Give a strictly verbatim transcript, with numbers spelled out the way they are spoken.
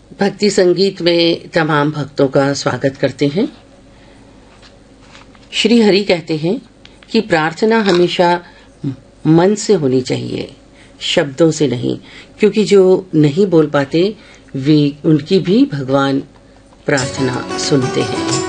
भक्ति संगीत में तमाम भक्तों का स्वागत करते हैं। श्री हरि कहते हैं कि प्रार्थना हमेशा मन से होनी चाहिए, शब्दों से नहीं, क्योंकि जो नहीं बोल पाते वे उनकी भी भगवान प्रार्थना सुनते हैं।